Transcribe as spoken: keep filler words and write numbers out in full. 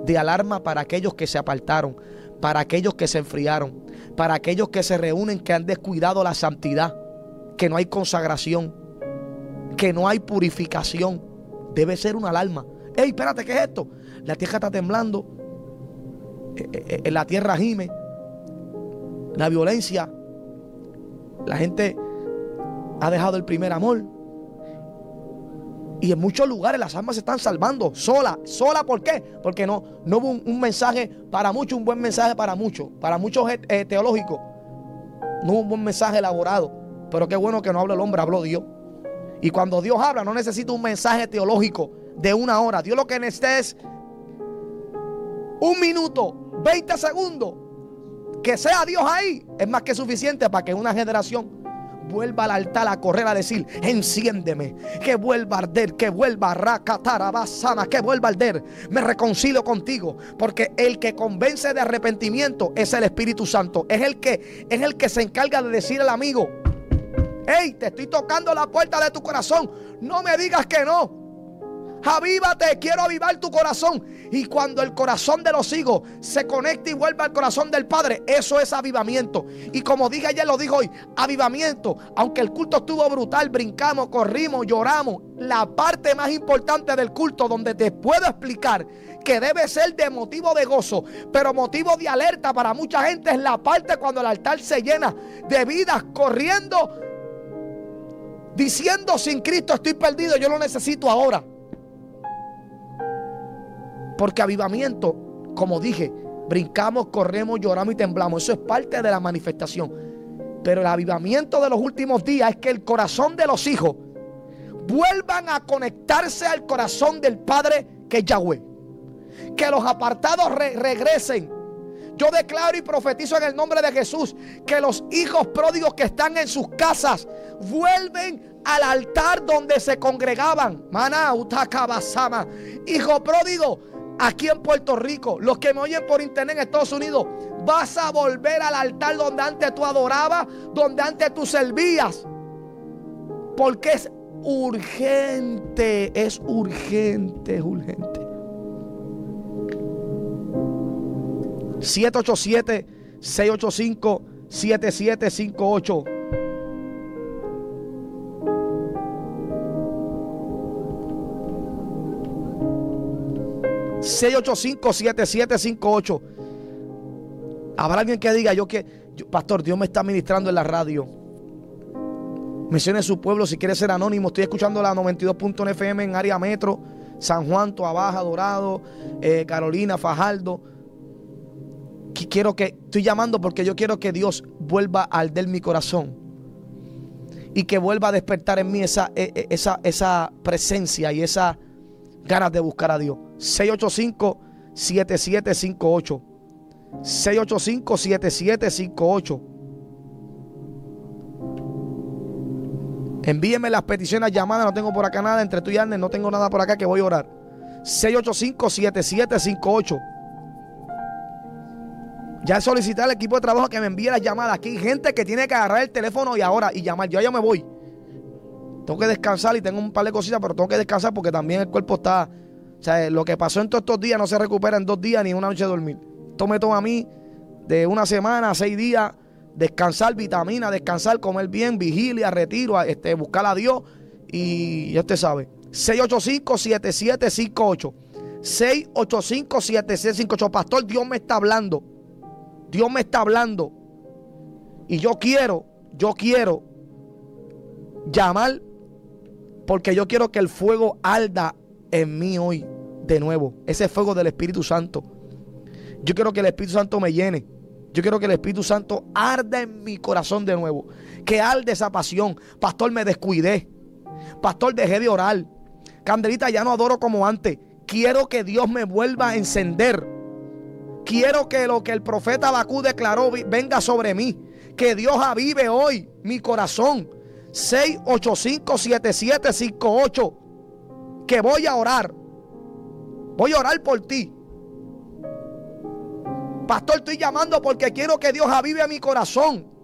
de alarma para aquellos que se apartaron, para aquellos que se enfriaron, para aquellos que se reúnen, que han descuidado la santidad, que no hay consagración, que no hay purificación. Debe ser una alarma. Ey, espérate, ¿qué es esto? La tierra está temblando, eh, eh, la tierra gime, la violencia, la gente ha dejado el primer amor. Y en muchos lugares las almas se están salvando sola, sola. ¿Por qué? Porque no, no hubo un, un mensaje para muchos, un buen mensaje para muchos, para muchos eh, teológicos. No hubo un buen mensaje elaborado. Pero qué bueno que no habla el hombre, habló Dios. Y cuando Dios habla, no necesita un mensaje teológico de una hora. Dios lo que necesita es un minuto, veinte segundos. Que sea Dios ahí es más que suficiente para que una generación vuelva al altar a correr a decir: enciéndeme, que vuelva a arder, que vuelva a racatarabasama, que vuelva a arder. Me reconcilio contigo, porque el que convence de arrepentimiento es el Espíritu Santo. Es el que, es el que se encarga de decir al amigo: hey, te estoy tocando la puerta de tu corazón, no me digas que no. Avívate, quiero avivar tu corazón. Y cuando el corazón de los hijos se conecta y vuelve al corazón del Padre, eso es avivamiento. Y como dije ayer, lo digo hoy: avivamiento. Aunque el culto estuvo brutal, brincamos, corrimos, lloramos, la parte más importante del culto, donde te puedo explicar que debe ser de motivo de gozo, pero motivo de alerta para mucha gente, es la parte cuando el altar se llena de vidas corriendo, diciendo: sin Cristo estoy perdido, yo lo necesito ahora. Porque avivamiento, como dije, brincamos, corremos, lloramos y temblamos. Eso es parte de la manifestación. Pero el avivamiento de los últimos días es que el corazón de los hijos vuelvan a conectarse al corazón del Padre, que es Yahweh. Que los apartados re regresen. Yo declaro y profetizo en el nombre de Jesús que los hijos pródigos que están en sus casas vuelven al altar donde se congregaban. Maná, utakabasama. Hijo pródigo, aquí en Puerto Rico, los que me oyen por internet en Estados Unidos, vas a volver al altar donde antes tú adorabas, donde antes tú servías. Porque es urgente, es urgente, es urgente. siete ocho siete, seis ocho cinco, siete siete cinco ocho. seis ocho cinco, siete siete cinco ocho. Habrá alguien que diga: yo que yo, pastor, Dios me está ministrando en la radio. Mencione su pueblo si quiere ser anónimo. Estoy escuchando la noventa y dos punto uno F M en área metro, San Juan, Toa Baja, Dorado, eh, Carolina, Fajardo. Quiero que, estoy llamando porque yo quiero que Dios vuelva a arder mi corazón y que vuelva a despertar en mí esa, esa, esa presencia y esa ganas de buscar a Dios. seis ocho cinco, siete siete cinco ocho. seis ocho cinco, siete siete cinco ocho. Envíenme las peticiones, llamadas. No tengo por acá nada. Entre tú y Arnes no tengo nada por acá, que voy a orar. seis ocho cinco, siete siete cinco ocho. Ya solicité al equipo de trabajo que me envíe las llamadas. Aquí hay gente que tiene que agarrar el teléfono y ahora y llamar. Yo ya me voy. Tengo que descansar y tengo un par de cositas, pero tengo que descansar porque también el cuerpo está... O sea, lo que pasó en todos estos días no se recupera en dos días ni en una noche de dormir. Esto me toma a mí de una semana a seis días. Descansar, vitamina, descansar, comer bien, vigilia, retiro, este, buscar a Dios. Y ya usted sabe. seis ocho cinco, siete siete cinco ocho. seis ocho cinco, siete siete cinco ocho. Pastor, Dios me está hablando. Dios me está hablando. Y yo quiero, yo quiero llamar porque yo quiero que el fuego arda en mí hoy de nuevo. Ese fuego del Espíritu Santo. Yo quiero que el Espíritu Santo me llene. Yo quiero que el Espíritu Santo arda en mi corazón de nuevo. Que arde esa pasión. Pastor, me descuidé. Pastor, dejé de orar. Candelita, ya no adoro como antes. Quiero que Dios me vuelva a encender. Quiero que lo que el profeta Habacuc declaró venga sobre mí. Que Dios avive hoy mi corazón. seis ocho cinco, siete siete cinco ocho. Que voy a orar. Voy a orar por ti. Pastor, estoy llamando porque quiero que Dios avive mi corazón.